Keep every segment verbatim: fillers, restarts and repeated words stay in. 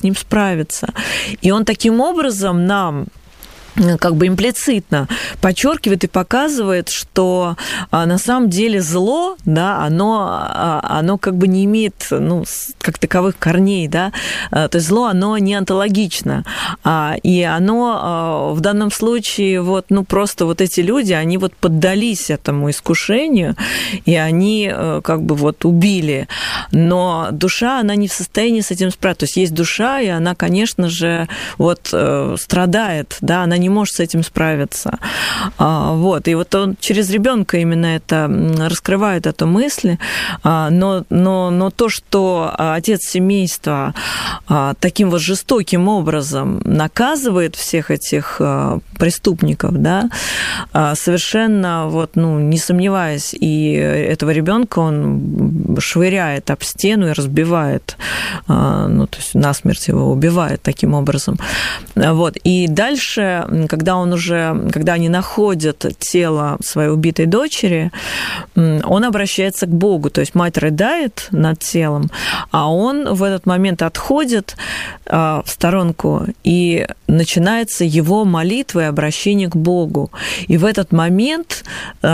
с ним справиться. И он таким образом нам как бы имплицитно подчеркивает и показывает, что а, на самом деле зло, да, оно, а, оно как бы не имеет, ну, как таковых корней, да, а, то есть зло, оно не онтологично, а, и оно а, в данном случае вот, ну, просто вот эти люди, они вот поддались этому искушению, и они а, как бы вот убили, но душа, она не в состоянии с этим справиться, то есть есть душа, и она, конечно же, вот а, страдает, да, она не может с этим справиться. Вот. И вот он через ребенка именно это раскрывает эту мысль. Но, но, но то, что отец семейства таким вот жестоким образом наказывает всех этих преступников, да, совершенно вот, ну, не сомневаясь, и этого ребенка он швыряет об стену и разбивает, ну, то есть насмерть его убивает таким образом. Вот. И дальше, когда он уже, когда они находят тело своей убитой дочери, он обращается к Богу, то есть мать рыдает над телом, а он в этот момент отходит в сторонку, и начинается его молитва и обращение к Богу. И в этот момент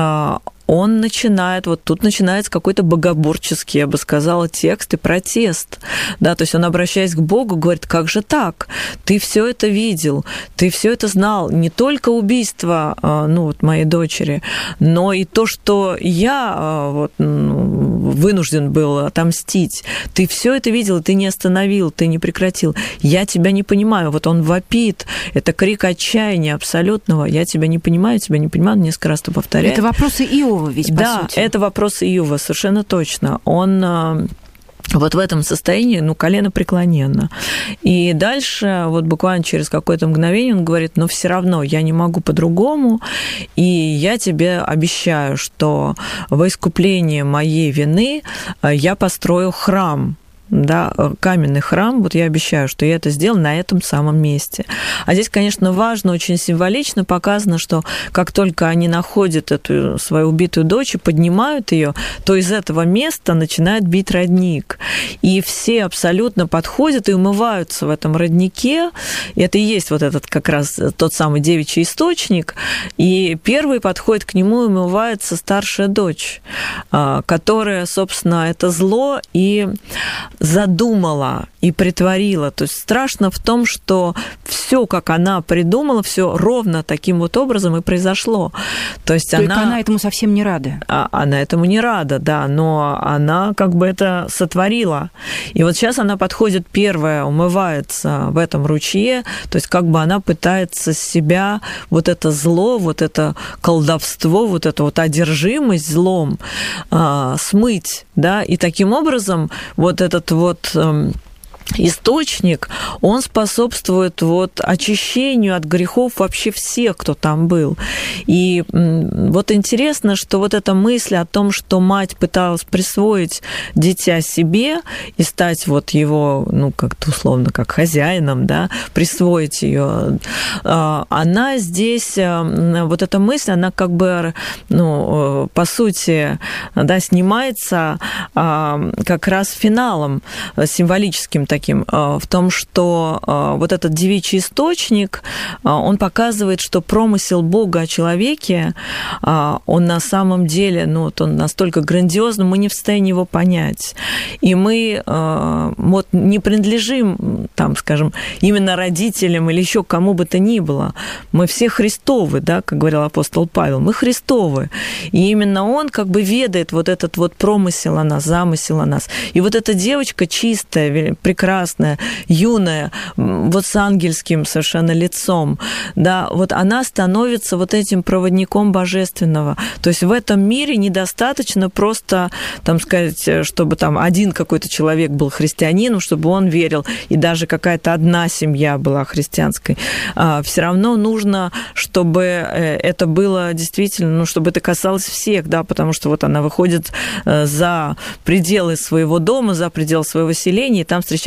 он начинает, вот тут начинается какой-то богоборческий, я бы сказала, текст и протест. Да, то есть он, обращаясь к Богу, говорит: как же так? Ты все это видел, ты все это знал, не только убийство, ну, вот, моей дочери, но и то, что я вот, ну, вынужден был отомстить. Ты все это видел, ты не остановил, ты не прекратил. Я тебя не понимаю. Вот он вопит. Это крик отчаяния абсолютного. Я тебя не понимаю, тебя не понимаю. Несколько раз это повторяет. Это вопросы Иова. Ведь, по да, сути. это вопрос Иова, совершенно точно. Он вот в этом состоянии, ну, колено преклоненно. И дальше, вот буквально через какое-то мгновение он говорит: но все равно я не могу по-другому, и я тебе обещаю, что во искупление моей вины я построю храм. Да, каменный храм, вот я обещаю, что я это сделал на этом самом месте. А здесь, конечно, важно, очень символично показано, что как только они находят эту свою убитую дочь и поднимают ее, то из этого места начинает бить родник. И все абсолютно подходят и умываются в этом роднике. И это и есть вот этот как раз тот самый девичий источник. И первый подходит к нему и умывается старшая дочь, которая, собственно, это зло и задумала и притворила. То есть страшно в том, что все, как она придумала, все ровно таким вот образом и произошло. То есть Только она... она этому совсем не рада. Она этому не рада, да, но она как бы это сотворила. И вот сейчас она подходит первая, умывается в этом ручье, то есть как бы она пытается с себя вот это зло, вот это колдовство, вот эту вот одержимость злом а, смыть, да, и таким образом вот этот вот источник, он способствует вот очищению от грехов вообще всех, кто там был. И вот интересно, что вот эта мысль о том, что мать пыталась присвоить дитя себе и стать вот его, ну, как-то условно, как хозяином, да, присвоить ее, она здесь, вот эта мысль, она как бы, ну, по сути, да, снимается как раз финалом символическим таким, в том, что вот этот девичий источник, он показывает, что промысел Бога о человеке, он на самом деле, ну, вот он настолько грандиозный, мы не в состоянии его понять. И мы вот не принадлежим, там, скажем, именно родителям или еще кому бы то ни было. Мы все Христовы, да, как говорил апостол Павел, мы Христовы. И именно он как бы ведает вот этот вот промысел о нас, замысел о нас. И вот эта девочка чистая, прекрасная, прекрасная, юная, вот с ангельским совершенно лицом, да, вот она становится вот этим проводником божественного. То есть в этом мире недостаточно просто, там сказать, чтобы там один какой-то человек был христианином, чтобы он верил, и даже какая-то одна семья была христианской. Все равно нужно, чтобы это было действительно, ну, чтобы это касалось всех, да, потому что вот она выходит за пределы своего дома, за пределы своего селения, и там встречает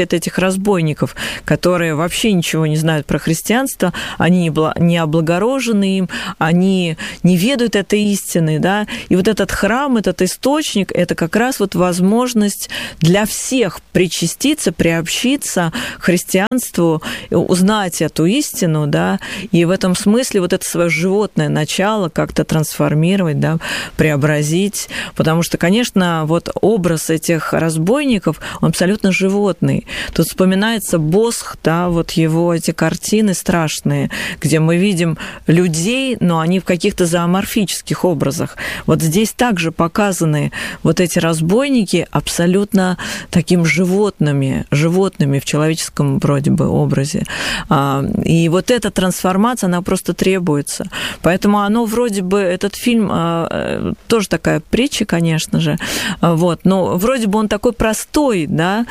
вот этих разбойников, которые вообще ничего не знают про христианство, они не облагорожены им, они не ведают этой истины, да, и вот этот храм, этот источник, это как раз вот возможность для всех причаститься, приобщиться к христианству, узнать эту истину, да, и в этом смысле вот это свое животное начало как-то трансформировать, да, преобразить, потому что, конечно, вот образ этих разбойников, он абсолютно животный. Тут вспоминается Босх, да, вот его эти картины страшные, где мы видим людей, но они в каких-то зооморфических образах. Вот здесь также показаны вот эти разбойники абсолютно таким животными, животными в человеческом вроде бы образе. И вот эта трансформация, она просто требуется. Поэтому оно вроде бы, этот фильм тоже такая притча, конечно же, вот, но вроде бы он такой простой, да,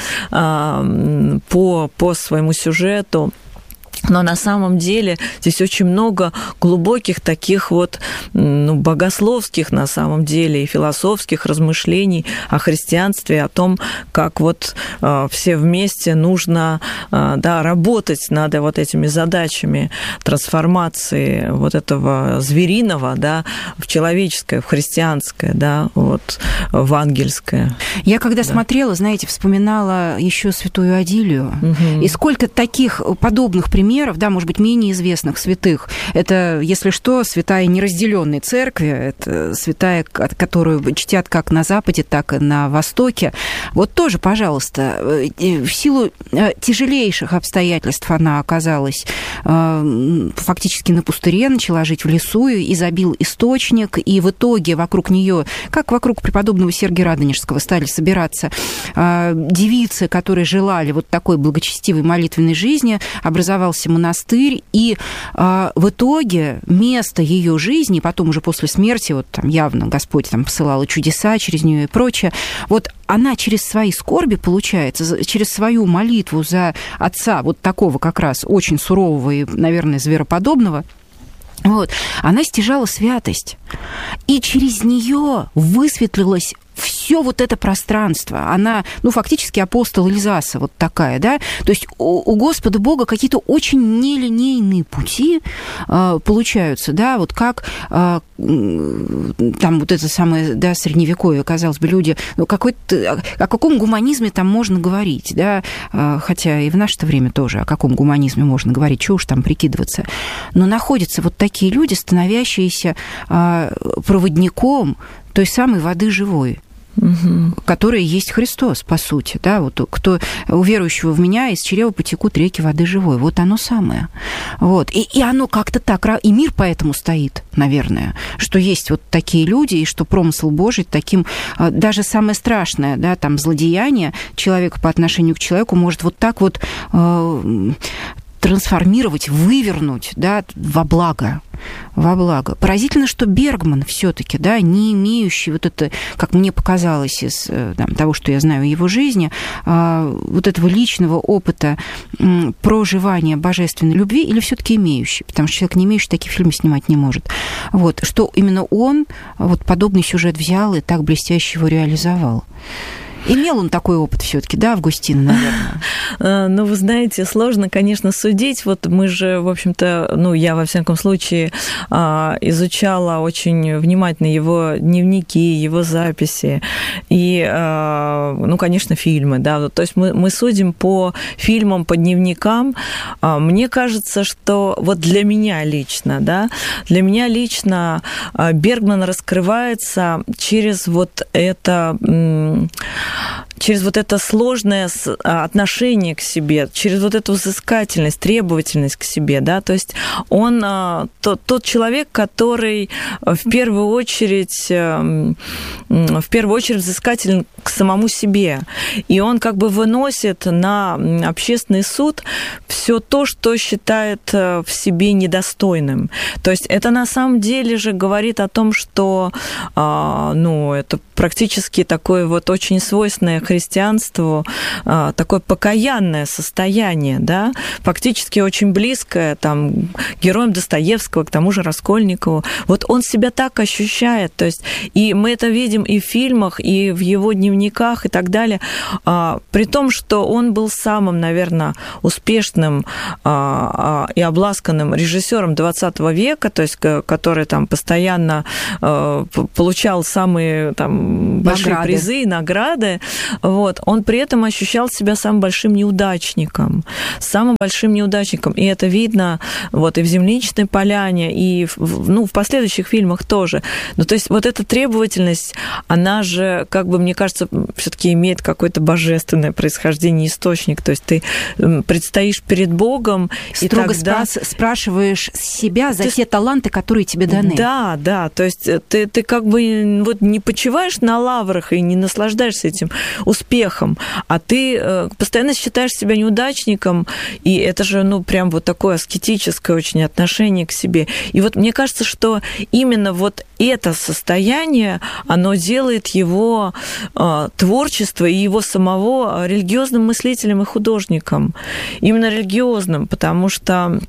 по, по своему сюжету. Но на самом деле здесь очень много глубоких таких вот, ну, богословских на самом деле и философских размышлений о христианстве, о том, как вот э, все вместе нужно э, да, работать над вот этими задачами трансформации вот этого звериного, да, в человеческое, в христианское, да, вот, в ангельское. Я когда да. смотрела, знаете, вспоминала еще святую Адилию. Угу. И сколько таких подобных примеров, да, может быть, менее известных святых. Это, если что, святая неразделенной церкви, это святая, которую чтят как на Западе, так и на Востоке. Вот тоже, пожалуйста, в силу тяжелейших обстоятельств она оказалась фактически на пустыре, начала жить в лесу, изобил источник, и в итоге вокруг нее, как вокруг преподобного Сергия Радонежского, стали собираться девицы, которые желали вот такой благочестивой молитвенной жизни, образовался монастырь, и э, в итоге место ее жизни, потом уже после смерти, вот там явно Господь там посылал чудеса через нее и прочее, вот она через свои скорби, получается, через свою молитву за отца, вот такого как раз очень сурового и, наверное, звероподобного, вот, она стяжала святость, и через нее высветлилась все вот это пространство. Она, ну, фактически апостол Ильзаса вот такая, да? То есть у, у Господа Бога какие-то очень нелинейные пути э, получаются, да? Вот как э, там вот это самое, да, средневековье, казалось бы, люди... Ну, какой-то, о каком гуманизме там можно говорить, да? Э, хотя и в наше время тоже о каком гуманизме можно говорить, чего уж там прикидываться. Но находятся вот такие люди, становящиеся э, проводником той самой воды живой, угу. которая есть Христос, по сути. Да? Вот кто, у верующего в меня из чрева потекут реки воды живой. Вот оно самое. Вот. И, и оно как-то так, и мир поэтому стоит, наверное, что есть вот такие люди, и что промысл Божий таким, даже самое страшное, да, там, злодеяние человека по отношению к человеку может вот так вот э, трансформировать, вывернуть, да, во благо. Во благо. Поразительно, что Бергман все-таки, да, не имеющий вот это, как мне показалось из там, того, что я знаю о его жизни, вот этого личного опыта проживания божественной любви, или все-таки имеющий, потому что человек, не имеющий, такие фильмы снимать не может. Вот, что именно он вот подобный сюжет взял и так блестяще его реализовал. Имел он такой опыт все-таки, да, Августина, наверное? Ну, вы знаете, сложно, конечно, судить. Вот мы же, в общем-то, ну, я, во всяком случае, изучала очень внимательно его дневники, его записи и, ну, конечно, фильмы, да. То есть мы, мы судим по фильмам, по дневникам. Мне кажется, что вот для меня лично, да, для меня лично Бергман раскрывается через вот это... через вот это сложное отношение к себе, через вот эту взыскательность, требовательность к себе, да, то есть он тот, тот человек, который в первую очередь, в первую очередь взыскателен к самому себе, и он как бы выносит на общественный суд все то, что считает в себе недостойным. То есть это на самом деле же говорит о том, что, ну, это практически такое вот очень свойственное христианству, такое покаянное состояние, да, фактически очень близкое там героям Достоевского, к тому же Раскольникову. Вот он себя так ощущает, то есть, и мы это видим и в фильмах, и в его дневниках, и так далее, при том, что он был самым, наверное, успешным и обласканным режиссером двадцатого века, то есть, который там постоянно получал самые там большие награды. призы и награды, вот, он при этом ощущал себя самым большим неудачником, самым большим неудачником, и это видно вот и в «Земляничной поляне», и в, ну, в последующих фильмах тоже. Ну, то есть вот эта требовательность, она же, как бы, мне кажется, все-таки имеет какое-то божественное происхождение, источник, то есть ты предстоишь перед Богом, строго и тогда... спра- спрашиваешь себя за ты... те таланты, которые тебе даны. Да, да, то есть ты, ты как бы вот не почиваешь на лаврах и не наслаждаешься этим успехом, а ты постоянно считаешь себя неудачником, и это же, ну, прям вот такое аскетическое очень отношение к себе. И вот мне кажется, что именно вот это состояние, оно делает его э, творчество и его самого религиозным мыслителем и художником. Именно религиозным, потому что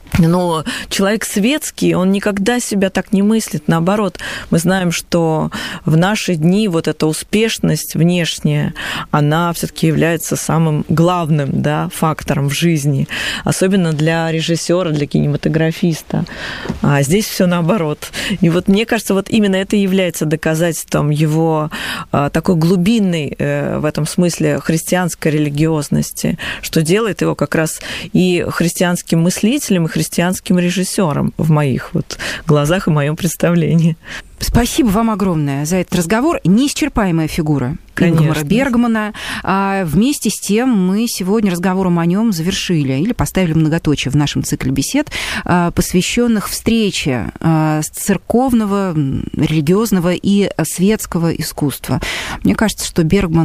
но человек светский, он никогда себя так не мыслит. Наоборот, мы знаем, что в наши дни вот эта успешность внешняя, она все-таки является самым главным, да, фактором в жизни, особенно для режиссера, для кинематографиста. А здесь все наоборот. И вот мне кажется, вот именно это является доказательством его такой глубинной в этом смысле христианской религиозности, что делает его как раз и христианским мыслителем, и христианским режиссером в моих вот глазах и моем представлении. Спасибо вам огромное за этот разговор. Неисчерпаемая фигура Ингмара Бергмана. А вместе с тем мы сегодня разговором о нем завершили или поставили многоточие в нашем цикле бесед, посвященных встрече церковного, религиозного и светского искусства. Мне кажется, что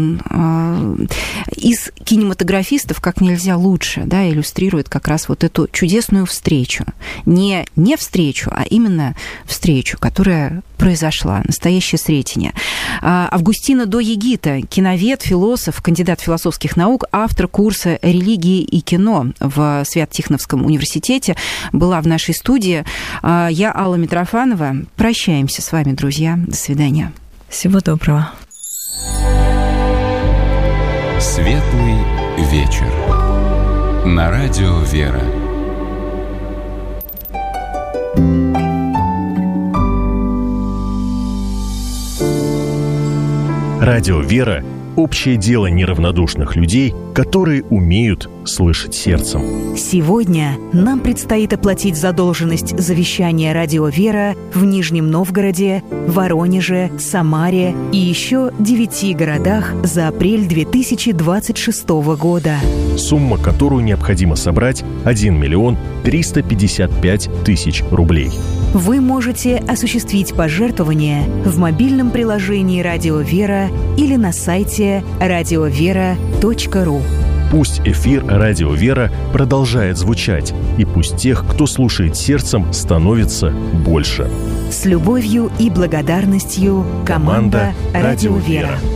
Бергман из кинематографистов как нельзя лучше, да, иллюстрирует как раз вот эту чудесную встречу. Не, не встречу, а именно встречу, которая произошла, настоящее сретение. Августина Доегита, киновед, философ, кандидат философских наук, автор курса «Религии и кино» в Свято-Тихоновском университете, была в нашей студии. Я Алла Митрофанова. Прощаемся с вами, друзья. До свидания. Всего доброго. Светлый вечер. На радио «Вера». Радио «Вера» – общее дело неравнодушных людей, которые умеют слышать сердцем. Сегодня нам предстоит оплатить задолженность за вещание «Радио Вера» в Нижнем Новгороде, Воронеже, Самаре и еще девяти городах за апрель две тысячи двадцать шестого года. Сумма, которую необходимо собрать – один миллион триста пятьдесят пять тысяч рублей. Вы можете осуществить пожертвование в мобильном приложении «Радио Вера» или на сайте радиовера точка ру. Пусть эфир «Радио Вера» продолжает звучать, и пусть тех, кто слушает сердцем, становится больше. С любовью и благодарностью, команда «Радио Вера».